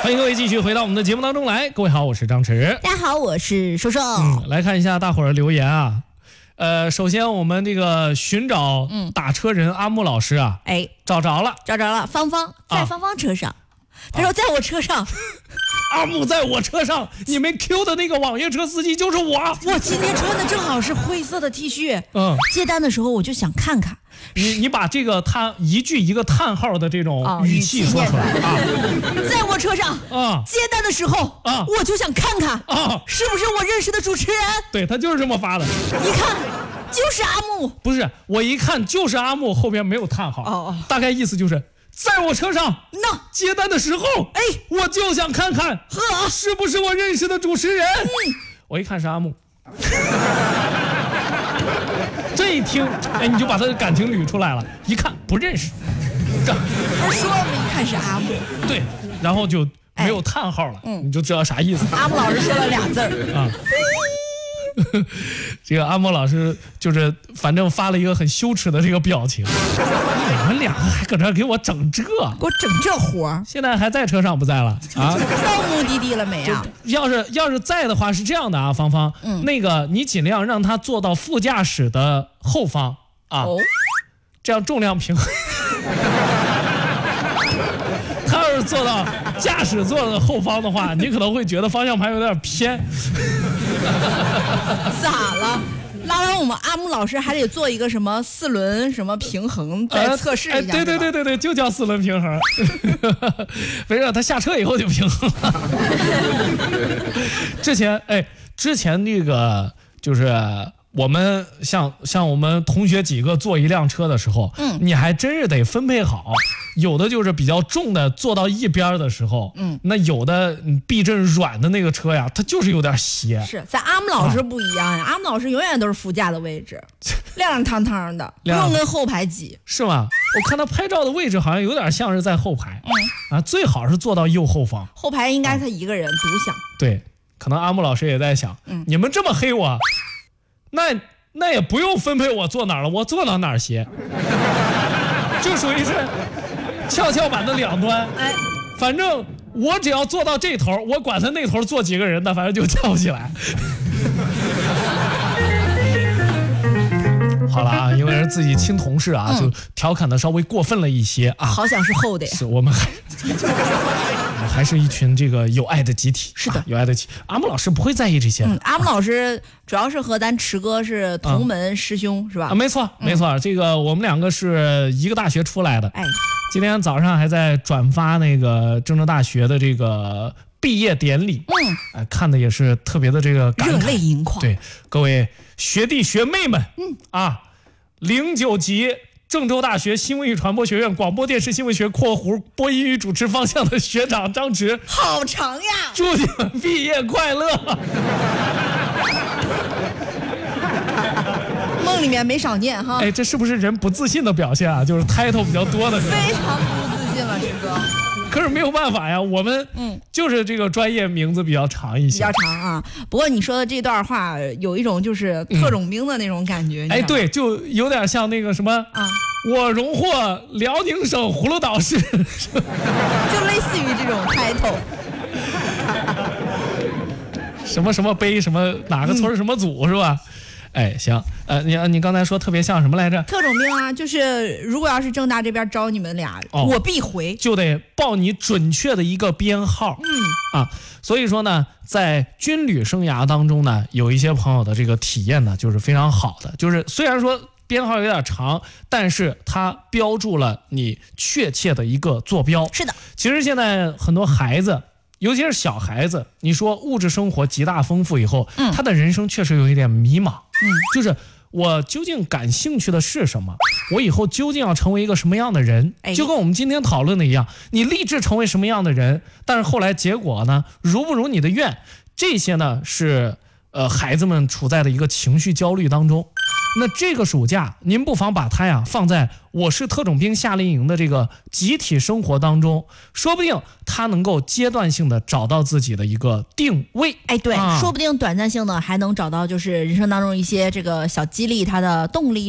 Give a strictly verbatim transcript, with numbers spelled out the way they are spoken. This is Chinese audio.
欢迎各位继续回到我们的节目当中来。各位好，我是张弛。 大家好，我是瘦瘦。 嗯，来看一下大伙儿的留言啊。呃，首先我们这个寻找打车人阿木老师啊， 哎， 找着了， 找着了，芳芳在芳芳车上，啊、他说在我车上。 阿木在我车上，你们 Q 的那个网约车司机就是我。 我今天穿的正好是灰色的 T 恤， 嗯， 接单的时候我就想看看。 你你把这个叹一句一个叹号的这种语气说出来啊！ 在我车上啊，接单的时候啊，我就想看看啊，是不是我认识的主持人？ 对，他就是这么发的。 一看就是阿木， 不是我一看就是阿木，后边没有叹号。哦哦，大概意思就是在我车上那接单的时候，哎，我就想看看呵，是不是我认识的主持人？嗯，我一看是阿木。这一听，哎，你就把他的感情捋出来了。一看不认识， 这不是说我们一看是阿木， 对，然后就没有叹号了，哎、嗯，你就知道啥意思。 阿木老师说了俩字儿啊。 这个阿莫老师就是反正发了一个很羞耻的这个表情。你们两个还搁这给我整这，给我整这活， 现在还在车上不在了啊？ 到目的地了没啊？ 要是要是在的话是这样的啊，芳芳，嗯，那个你尽量让他坐到副驾驶的后方啊，哦、这样重量平衡。他要是坐到驾驶座的后方的话，你可能会觉得方向盘有点偏。 咋了？拉完我们阿木老师还得做一个什么四轮什么平衡，再测试一下、呃哎。 对对对对对，就叫四轮平衡。没事，他下车以后就平衡了。之前哎，之前那个就是。我们像像我们同学几个坐一辆车的时候，嗯，你还真是得分配好，有的就是比较重的坐到一边的时候，嗯，那有的避震软的那个车呀，它就是有点斜。 是，咱阿木老师不一样呀，啊、阿木老师永远都是副驾的位置，亮亮堂堂的，不用跟后排挤。 是吗？我看他拍照的位置好像有点像是在后排，嗯，啊，最好是坐到右后方。 后排应该他一个人、嗯、独享。 对，可能阿木老师也在想，嗯，你们这么黑我。那那也不用分配我坐哪儿了，我坐到哪儿斜，就属于是跷跷板的两端。哎，反正我只要坐到这头，我管他那头坐几个人的，反正就翘不起来。好了啊，因为是自己亲同事啊，嗯、就调侃的稍微过分了一些啊。 好想是厚的呀。 是我们还。还是一群这个有爱的集体， 是的， 啊、有爱的集体。阿木老师不会在意这些的。 嗯，阿木老师主要是和咱池哥是同门师兄，嗯、是吧？ 啊，没错，没错。嗯、这个我们两个是一个大学出来的。哎，今天早上还在转发那个郑州大学的这个毕业典礼，嗯，哎，看的也是特别的这个感慨， 热泪盈眶。 对，各位学弟学妹们，嗯啊，零九级。郑州大学新闻与传播学院广播电视新闻学（括弧播音与主持方向）的学长张弛， 好长呀！ 祝你们毕业快乐！ 梦里面没少念哈。 哎，这是不是人不自信的表现啊？就是 title 比较多的时候， 非常不自信了，陈哥。 可是没有办法呀，我们嗯就是这个专业名字比较长一些， 比较长啊。不过你说的这段话有一种就是特种兵的那种感觉。 嗯、哎，对，就有点像那个什么啊，我荣获辽宁省葫芦岛市，就类似于这种 title。 什么什么杯什么哪个村什么组、嗯、是吧？哎，行，呃，你你刚才说特别像什么来着？ 特种兵啊，就是如果要是郑大这边招你们俩，哦、我必回， 就得报你准确的一个编号。嗯啊，所以说呢，在军旅生涯当中呢，有一些朋友的这个体验呢，就是非常好的，就是虽然说编号有点长，但是它标注了你确切的一个坐标。 是的， 其实现在很多孩子。尤其是小孩子，你说物质生活极大丰富以后，嗯，他的人生确实有一点迷茫，嗯，就是我究竟感兴趣的是什么？我以后究竟要成为一个什么样的人？哎，就跟我们今天讨论的一样，你立志成为什么样的人，但是后来结果呢，如不如你的愿？这些呢是呃孩子们处在的一个情绪焦虑当中。那这个暑假，您不妨把它呀放在我是特种兵夏令营的这个集体生活当中，说不定他能够阶段性的找到自己的一个定位。 哎，对，啊、说不定短暂性的还能找到就是人生当中一些这个小激励他的动力。